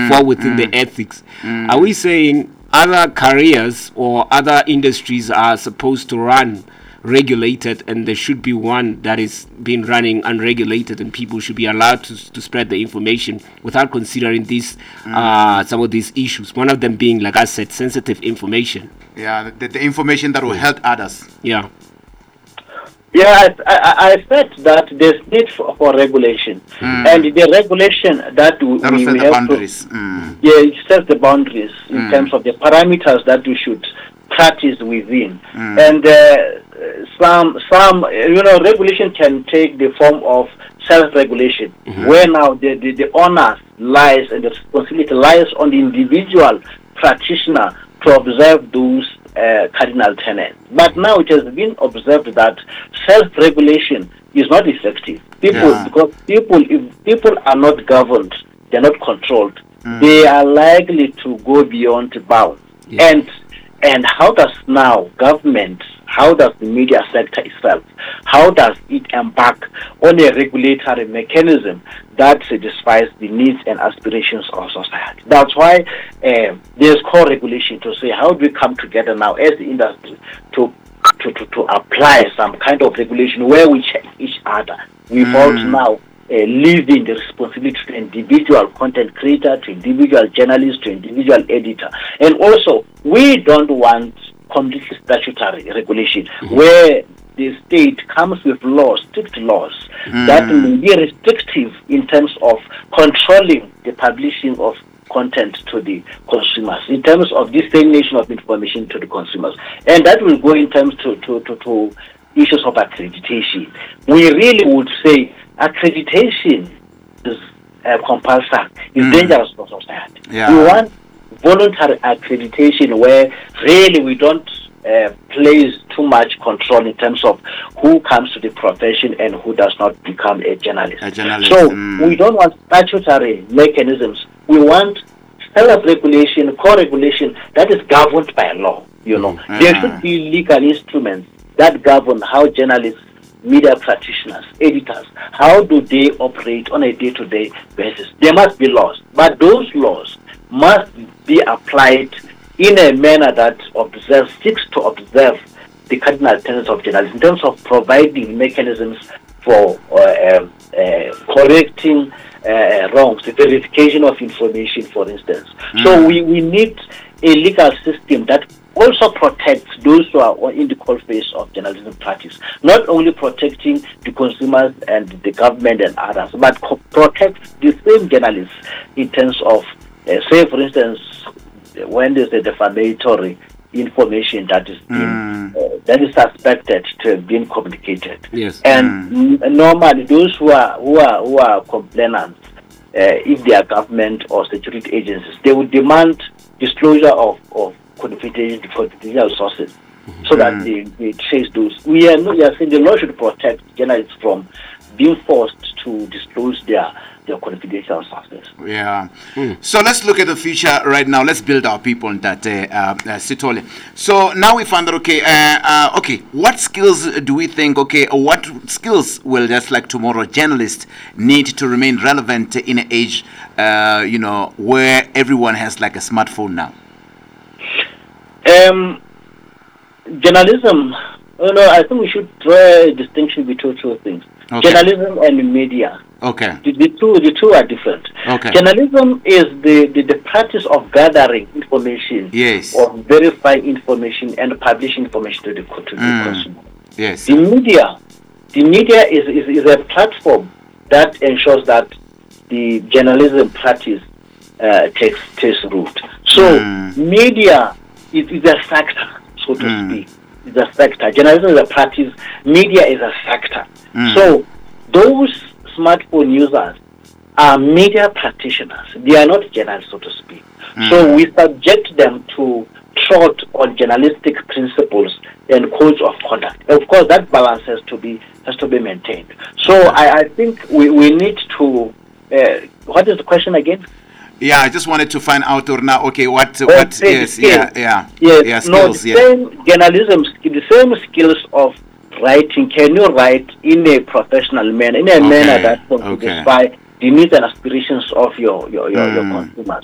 fall within the ethics. Are we saying other careers or other industries are supposed to run regulated, and there should be one that is being running unregulated, and people should be allowed to spread the information without considering these some of these issues, one of them being, like I said, sensitive information? The information that will help others. I said that there's need for regulation, and the regulation that we have boundaries. It sets the boundaries in terms of the parameters that we should practice within, and some regulation can take the form of self-regulation, where now the onus lies and the responsibility lies on the individual practitioner to observe those cardinal tenets. But now it has been observed that self-regulation is not effective. Because if people are not governed, they are not controlled, they are likely to go beyond bounds. And how does now government, how does the media sector itself, how does it embark on a regulatory mechanism that satisfies the needs and aspirations of society? That's why there's core regulation to say, how do we come together now as the industry to apply some kind of regulation where we check each other without now leaving the responsibility to individual content creator, to individual journalist, to individual editor. And also, we don't want completely statutory regulation where the state comes with laws, strict laws, that may be restrictive in terms of controlling the publishing of content to the consumers, in terms of dissemination of information to the consumers. And that will go in terms to issues of accreditation. We really would say accreditation is compulsory, is dangerous for society. We want voluntary accreditation where really we don't place too much control in terms of who comes to the profession and who does not become a journalist. So we don't want statutory mechanisms. We want self-regulation, co-regulation that is governed by law. There should be legal instruments that govern how journalists, media practitioners, editors, how do they operate on a day-to-day basis. There must be laws, but those laws must be applied in a manner that seeks to observe the cardinal tenets of journalism in terms of providing mechanisms for correcting wrongs, the verification of information, for instance. So we need a legal system that also protects those who are in the core phase of journalism practice, not only protecting the consumers and the government and others, but protects the same journalists in terms of, say, for instance, when there's a defamatory information that is that is suspected to have been communicated. And normally those who are complainants, if they are government or security agencies, they would demand disclosure of confidential sources so that they trace those. We are saying the law should protect journalists from being forced to disclose their confidential sources. So let's look at the future right now. Let's build our people in that Sithole. So now we found that okay, what skills do we think, what skills will just like tomorrow journalists need to remain relevant in an age where everyone has like a smartphone now? Journalism, I think we should draw a distinction between two things. Journalism and media. The two are different. Journalism is the practice of gathering information, of verifying information and publishing information to the consumer. The media is a platform that ensures that the journalism practice takes root. So media is a factor, so to speak. It's a sector. Journalism is a practice. Media is a sector. So those smartphone users are media practitioners. They are not journalists, so to speak. So we subject them to trot on journalistic principles and codes of conduct. Of course, that balance has to be maintained. So I think we need to. What is the question again? I just wanted to find out now. What? Skills, same journalism, the same skills of writing. Can you write in a professional manner, in a manner that can satisfy the needs and aspirations of your consumers?